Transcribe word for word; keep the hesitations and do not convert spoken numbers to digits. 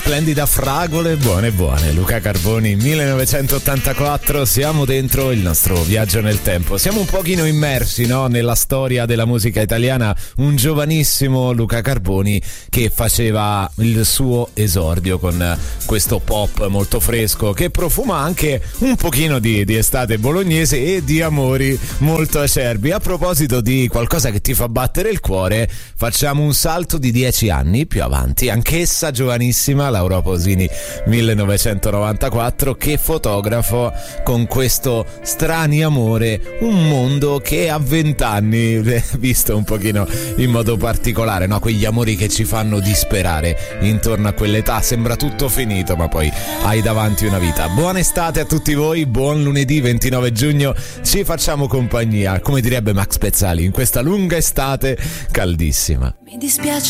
splendida Fragole, buone buone. Luca Carboni, millenovecentottantaquattro, siamo dentro il nostro viaggio nel tempo. Siamo un pochino immersi, no, nella storia della musica italiana. Un giovanissimo Luca Carboni che faceva il suo esordio con questo pop molto fresco che profuma anche un pochino di, di estate bolognese e di amori molto acerbi. A proposito di qualcosa che ti fa battere il cuore, facciamo un salto di dieci anni più avanti, anch'essa giovanissima, Laura Pausini, millenovecentonovantaquattro, che fotografo con questo Strani amore, un mondo che a vent'anni, visto un pochino in modo particolare, no? Quegli amori che ci fanno disperare intorno a quell'età, sembra tutto finito ma poi hai davanti una vita. Buona estate a tutti voi, buon lunedì ventinove giugno, ci facciamo compagnia, come direbbe Max Pezzali, in questa lunga estate caldissima. Mi dispiace